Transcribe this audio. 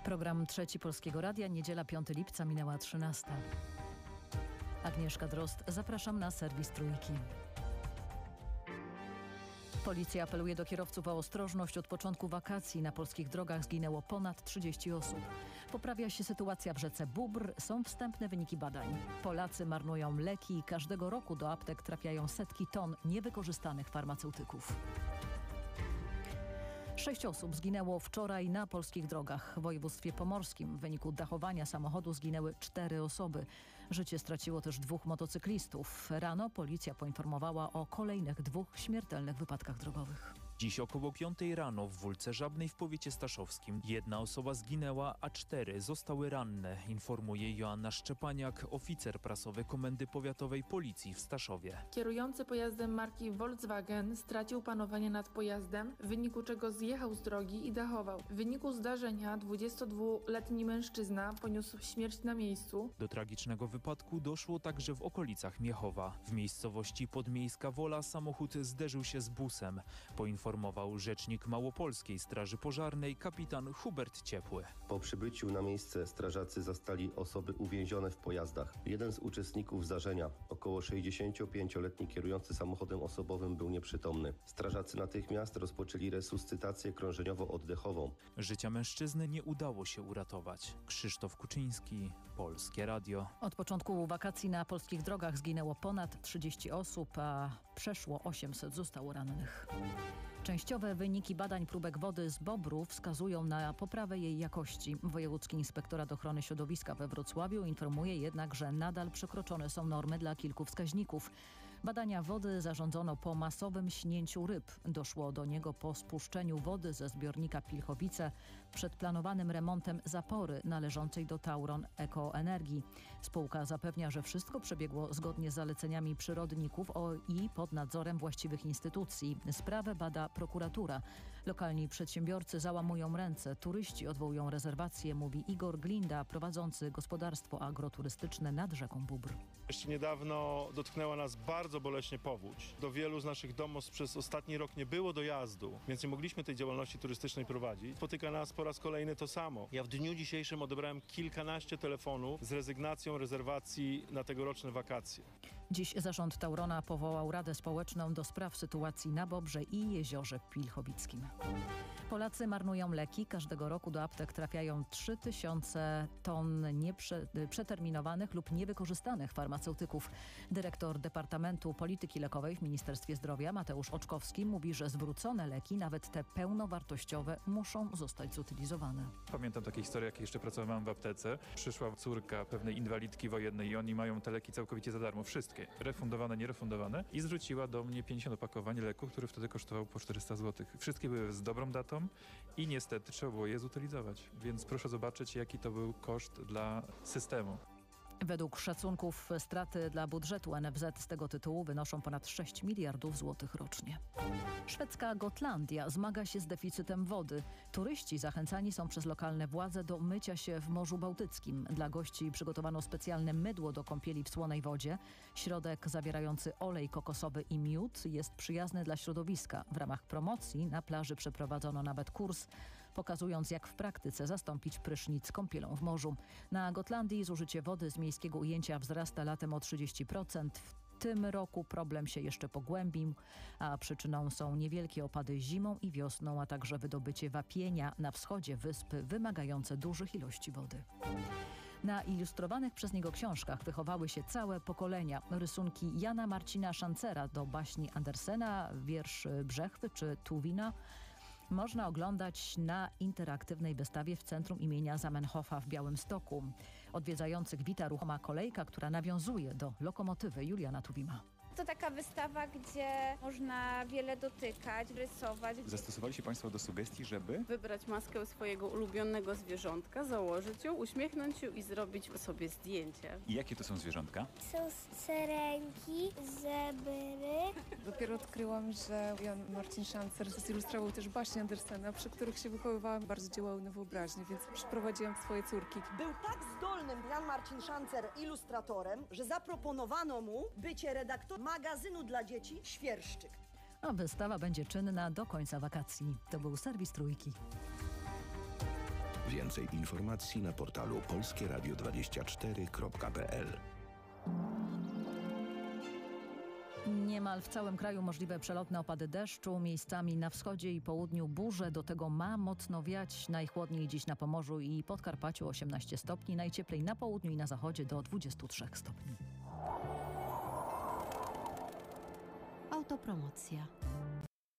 Program Trzeci Polskiego Radia, niedziela 5 lipca, minęła 13. Agnieszka Drozd, zapraszam na serwis Trójki. Policja apeluje do kierowców o ostrożność. Od początku wakacji na polskich drogach zginęło ponad 30 osób. Poprawia się sytuacja w rzece Bóbr. Są wstępne wyniki badań. Polacy marnują leki i każdego roku do aptek trafiają setki ton niewykorzystanych farmaceutyków. 6 osób zginęło wczoraj na polskich drogach. W województwie pomorskim w wyniku dachowania samochodu zginęły 4 osoby. Życie straciło też 2 motocyklistów. Rano policja poinformowała o kolejnych 2 śmiertelnych wypadkach drogowych. Dziś około 5 rano w Wólce Żabnej w powiecie staszowskim 1 osoba zginęła, a 4 zostały ranne, informuje Joanna Szczepaniak, oficer prasowy Komendy Powiatowej Policji w Staszowie. Kierujący pojazdem marki Volkswagen stracił panowanie nad pojazdem, w wyniku czego zjechał z drogi i dachował. W wyniku zdarzenia 22-letni mężczyzna poniósł śmierć na miejscu. Do tragicznego wypadku doszło także w okolicach Miechowa. W miejscowości Podmiejska Wola samochód zderzył się z busem. Poinformował rzecznik Małopolskiej Straży Pożarnej kapitan Hubert Ciepły. Po przybyciu na miejsce strażacy zastali osoby uwięzione w pojazdach. Jeden z uczestników zdarzenia, około 65-letni kierujący samochodem osobowym, był nieprzytomny. Strażacy natychmiast rozpoczęli resuscytację krążeniowo-oddechową. Życia mężczyzny nie udało się uratować. Krzysztof Kuczyński, Polskie Radio. Od początku wakacji na polskich drogach zginęło ponad 30 osób, a przeszło 800 zostało rannych. Częściowe wyniki badań próbek wody z Bobru wskazują na poprawę jej jakości. Wojewódzki Inspektorat Ochrony Środowiska we Wrocławiu informuje jednak, że nadal przekroczone są normy dla kilku wskaźników. Badania wody zarządzono po masowym śnięciu ryb. Doszło do niego po spuszczeniu wody ze zbiornika Pilchowice przed planowanym remontem zapory należącej do Tauron Ekoenergii. Spółka zapewnia, że wszystko przebiegło zgodnie z zaleceniami przyrodników i pod nadzorem właściwych instytucji. Sprawę bada prokuratura. Lokalni przedsiębiorcy załamują ręce, turyści odwołują rezerwacje, mówi Igor Glinda, prowadzący gospodarstwo agroturystyczne nad rzeką Bóbr. Jeszcze niedawno dotknęła nas bardzo boleśnie powódź. Do wielu z naszych domostw przez ostatni rok nie było dojazdu, więc nie mogliśmy tej działalności turystycznej prowadzić. Spotyka nas po raz kolejny to samo. Ja w dniu dzisiejszym odebrałem kilkanaście telefonów z rezygnacją rezerwacji na tegoroczne wakacje. Dziś zarząd Taurona powołał Radę Społeczną do spraw sytuacji na Bobrze i Jeziorze Pilchowickim. Polacy marnują leki. Każdego roku do aptek trafiają 3000 ton przeterminowanych lub niewykorzystanych farmaceutyków. Dyrektor Departamentu Polityki Lekowej w Ministerstwie Zdrowia Mateusz Oczkowski mówi, że zwrócone leki, nawet te pełnowartościowe, muszą zostać zutylizowane. Pamiętam takie historie, jak jeszcze pracowałem w aptece. Przyszła córka pewnej inwalidki wojennej i oni mają te leki całkowicie za darmo. Wszystkie. Refundowane, nierefundowane. I zwróciła do mnie 50 opakowań leku, który wtedy kosztował po 400 zł. Wszystkie były z dobrą datą i niestety trzeba było je zutylizować. Więc proszę zobaczyć, jaki to był koszt dla systemu. Według szacunków straty dla budżetu NFZ z tego tytułu wynoszą ponad 6 miliardów złotych rocznie. Szwedzka Gotlandia zmaga się z deficytem wody. Turyści zachęcani są przez lokalne władze do mycia się w Morzu Bałtyckim. Dla gości przygotowano specjalne mydło do kąpieli w słonej wodzie. Środek zawierający olej kokosowy i miód jest przyjazny dla środowiska. W ramach promocji na plaży przeprowadzono nawet kurs, pokazując, jak w praktyce zastąpić prysznic kąpielą w morzu. Na Gotlandii zużycie wody z miejskiego ujęcia wzrasta latem o 30%. W tym roku problem się jeszcze pogłębił, a przyczyną są niewielkie opady zimą i wiosną, a także wydobycie wapienia na wschodzie wyspy wymagające dużych ilości wody. Na ilustrowanych przez niego książkach wychowały się całe pokolenia. Rysunki Jana Marcina Szancera do baśni Andersena, wiersz Brzechwy czy Tuwina można oglądać na interaktywnej wystawie w centrum imienia Zamenhofa w Białymstoku. Odwiedzających wita ruchoma kolejka, która nawiązuje do lokomotywy Juliana Tuwima. To taka wystawa, gdzie można wiele dotykać, rysować. Zastosowali się Państwo do sugestii, żeby wybrać maskę swojego ulubionego zwierzątka, założyć ją, uśmiechnąć się i zrobić sobie zdjęcie. I jakie to są zwierzątka? Są syrenki, zebry. Dopiero odkryłam, że Jan Marcin Szancer zilustrował też baśnie Andersena, przy których się wychowywałam. Bardzo działały na wyobraźnię, więc przyprowadziłam swoje córki. Był tak zdolnym Jan Marcin Szancer ilustratorem, że zaproponowano mu bycie redaktorem magazynu dla dzieci Świerszczyk. A wystawa będzie czynna do końca wakacji. To był serwis Trójki. Więcej informacji na portalu polskieradio24.pl. Niemal w całym kraju możliwe przelotne opady deszczu, miejscami na wschodzie i południu burze, do tego ma mocno wiać. Najchłodniej dziś na Pomorzu i Podkarpaciu 18 stopni, najcieplej na południu i na zachodzie do 23 stopni. Autopromocja.